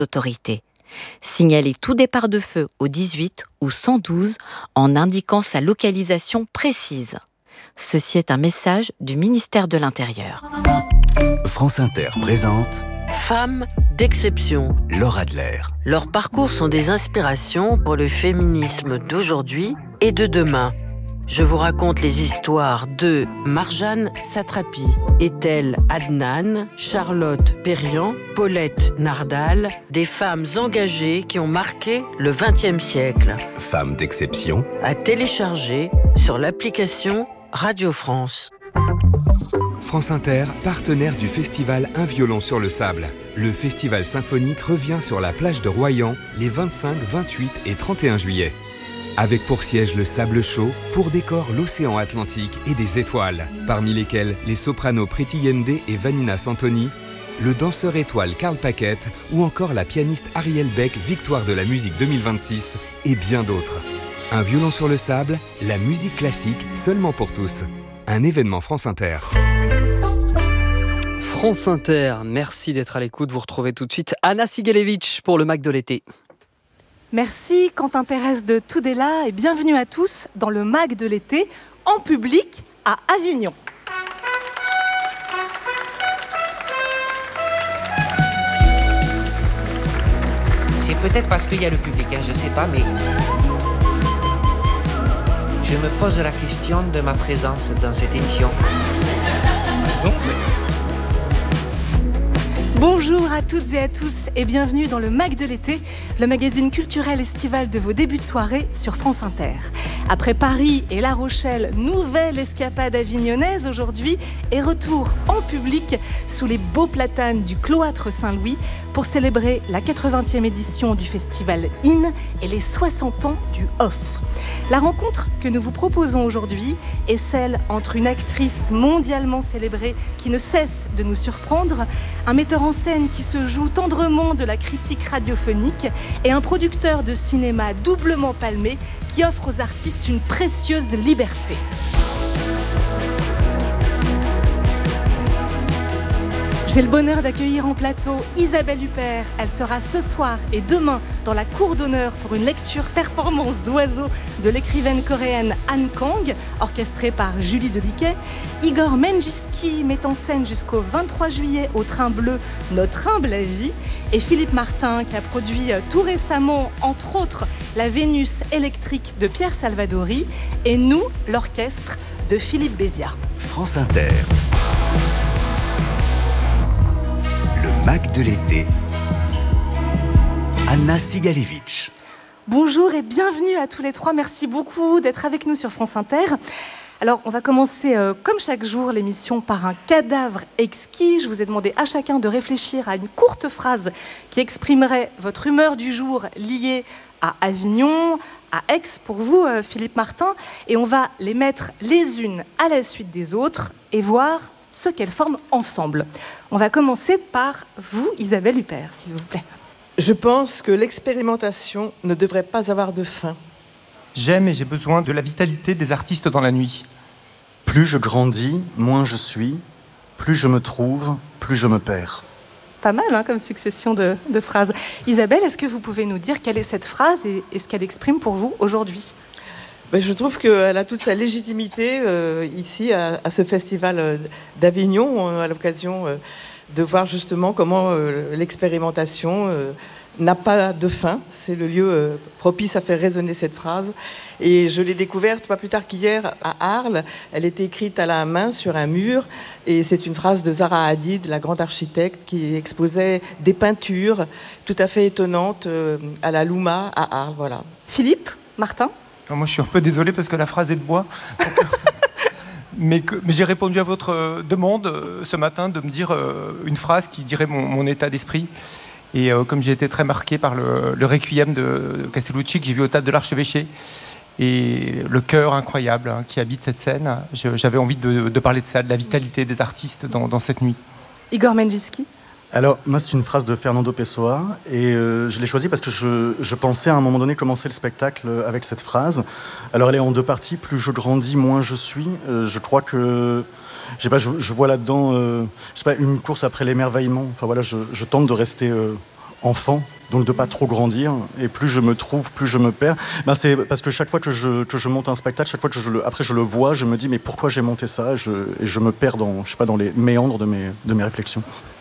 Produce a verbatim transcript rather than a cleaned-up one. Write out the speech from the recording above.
autorités. Signalez tout départ de feu au dix-huit ou cent douze en indiquant sa localisation précise. Ceci est un message du ministère de l'Intérieur. France Inter présente Femmes d'exception. Laure Adler. Leurs parcours sont des inspirations pour le féminisme d'aujourd'hui et de demain. Je vous raconte les histoires de Marjane Satrapi, Ethel Adnan, Charlotte Perriand, Paulette Nardal, des femmes engagées qui ont marqué le vingtième siècle. Femmes d'exception. À télécharger sur l'application Radio France. France Inter, partenaire du festival Un violon sur le sable. Le festival symphonique revient sur la plage de Royan les vingt-cinq, vingt-huit et trente et un juillet. Avec pour siège le sable chaud, pour décor l'océan Atlantique et des étoiles, parmi lesquelles les sopranos Priti Yende et Vanina Santoni, le danseur étoile Karl Paquette ou encore la pianiste Ariel Beck, victoire de la musique deux mille vingt-six et bien d'autres. Un violon sur le sable, la musique classique seulement pour tous. Un événement France Inter. France Inter, merci d'être à l'écoute. Vous retrouvez tout de suite Anna Sigalevitch pour le Mac de l'été. Merci Quentin Pérez de Tudela et bienvenue à tous dans le Mac de l'été en public à Avignon. C'est peut-être parce qu'il y a le public, hein, je sais pas, mais je me pose la question de ma présence dans cette émission. Donc, mais... Bonjour à toutes et à tous et bienvenue dans le Mac de l'été, le magazine culturel estival de vos débuts de soirée sur France Inter. Après Paris et La Rochelle, nouvelle escapade avignonnaise aujourd'hui et retour en public sous les beaux platanes du cloître Saint-Louis pour célébrer la quatre-vingtième édition du festival In et les soixante ans du Off. La rencontre que nous vous proposons aujourd'hui est celle entre une actrice mondialement célébrée qui ne cesse de nous surprendre, un metteur en scène qui se joue tendrement de la critique radiophonique et un producteur de cinéma doublement palmé qui offre aux artistes une précieuse liberté. J'ai le bonheur d'accueillir en plateau Isabelle Huppert. Elle sera ce soir et demain dans la cour d'honneur pour une lecture performance d'oiseaux de l'écrivaine coréenne Han Kang, orchestrée par Julie Deliquet. Igor Menjisky met en scène jusqu'au vingt-trois juillet au Train Bleu Notre humble vie. Et Philippe Martin qui a produit tout récemment, entre autres, la Vénus électrique de Pierre Salvadori et nous, l'orchestre de Philippe Bézia. France Inter. Mac de l'été, Anna Sigalevitch. Bonjour et bienvenue à tous les trois. Merci beaucoup d'être avec nous sur France Inter. Alors, on va commencer, euh, comme chaque jour, l'émission par un cadavre exquis. Je vous ai demandé à chacun de réfléchir à une courte phrase qui exprimerait votre humeur du jour liée à Avignon, à Aix, pour vous, euh, Philippe Martin. Et on va les mettre les unes à la suite des autres et voir ce qu'elles forment ensemble. On va commencer par vous, Isabelle Huppert, s'il vous plaît. Je pense que l'expérimentation ne devrait pas avoir de fin. J'aime et j'ai besoin de la vitalité des artistes dans la nuit. Plus je grandis, moins je suis. Plus je me trouve, plus je me perds. Pas mal, hein, comme succession de, de phrases. Isabelle, est-ce que vous pouvez nous dire quelle est cette phrase et, et ce qu'elle exprime pour vous aujourd'hui ? Ben, je trouve qu'elle a toute sa légitimité euh, ici, à, à ce festival euh, d'Avignon. On a l'occasion euh, de voir justement comment euh, l'expérimentation euh, n'a pas de fin. C'est le lieu euh, propice à faire résonner cette phrase. Et je l'ai découverte pas plus tard qu'hier à Arles. Elle était écrite à la main sur un mur. Et c'est une phrase de Zaha Hadid, la grande architecte, qui exposait des peintures tout à fait étonnantes euh, à la Louma à Arles. Voilà. Philippe, Martin ? Moi, je suis un peu désolé parce que la phrase est de bois. mais, que, mais j'ai répondu à votre euh, demande euh, ce matin de me dire euh, une phrase qui dirait mon, mon état d'esprit. Et euh, comme j'ai été très marqué par le, le Requiem de Castellucci que j'ai vu au théâtre de l'Archevêché, et le cœur incroyable hein, qui habite cette scène, je, j'avais envie de, de parler de ça, de la vitalité des artistes dans, dans cette nuit. Igor Menjisky. Alors, moi, c'est une phrase de Fernando Pessoa, et euh, je l'ai choisie parce que je, je pensais à un moment donné commencer le spectacle avec cette phrase. Alors, elle est en deux parties. Plus je grandis, moins je suis. Euh, je crois que, je sais pas, je, je vois là-dedans, euh, je sais pas, une course après l'émerveillement. Enfin voilà, je, je tente de rester euh, enfant, donc de pas trop grandir. Et plus je me trouve, plus je me perds. Ben c'est parce que chaque fois que je, que je monte un spectacle, chaque fois que je le, après je le vois, je me dis mais pourquoi j'ai monté ça, et je, et je me perds dans, je sais pas, dans les méandres de mes, de mes réflexions.